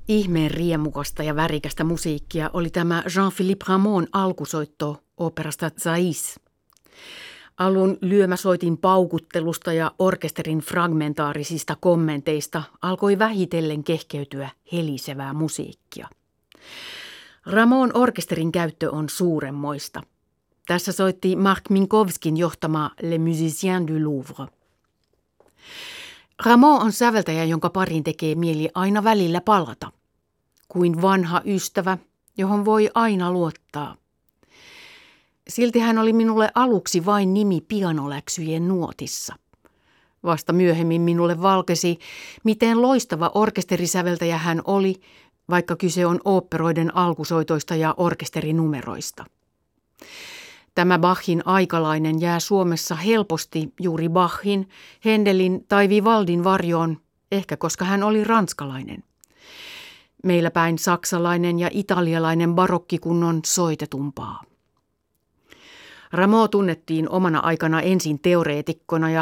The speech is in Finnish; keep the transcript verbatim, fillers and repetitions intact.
Ihmeen riemukasta ja värikästä musiikkia oli tämä Jean-Philippe Rameau'n alkusoitto oopperasta Thais. Alun lyömäsoitin paukuttelusta ja orkesterin fragmentaarisista kommenteista alkoi vähitellen kehkeytyä helisevää musiikkia. Rameau'n orkesterin käyttö on suuremmoista. Tässä soitti Marc Minkowskin johtama Les Musiciens du Louvre. Rameau on säveltäjä, jonka pariin tekee mieli aina välillä palata. Kuin vanha ystävä, johon voi aina luottaa. Silti hän oli minulle aluksi vain nimi pianoläksyjen nuotissa. Vasta myöhemmin minulle valkesi, miten loistava orkesterisäveltäjä hän oli, vaikka kyse on oopperoiden alkusoitoista ja orkesterinumeroista. Tämä Bachin aikalainen jää Suomessa helposti juuri Bachin, Händelin tai Vivaldin varjoon, ehkä koska hän oli ranskalainen. Meillä päin saksalainen ja italialainen barokkikunnon on soitetumpaa. Rameau tunnettiin omana aikana ensin teoreetikkona ja